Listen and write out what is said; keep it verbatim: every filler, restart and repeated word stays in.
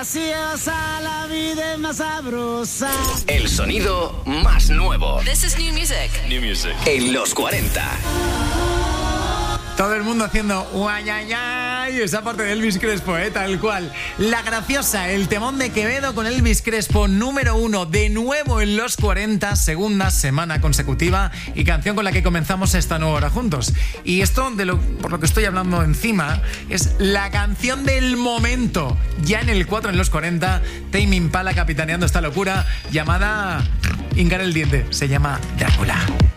graciosa, la vida es más sabrosa. El sonido más nuevo. This is new music. New music. En los cuarenta. Todo el mundo haciendo guayayay, esa parte de Elvis Crespo, ¿eh? Tal cual. La graciosa, el temón de Quevedo con Elvis Crespo, número uno, de nuevo en los cuarenta, segunda semana consecutiva y canción con la que comenzamos esta nueva hora juntos. Y esto, de lo, por lo que estoy hablando encima, es la canción del momento, ya en el cuatro en los cuarenta, Tame Impala capitaneando esta locura llamada Hincar el diente, se llama Drácula.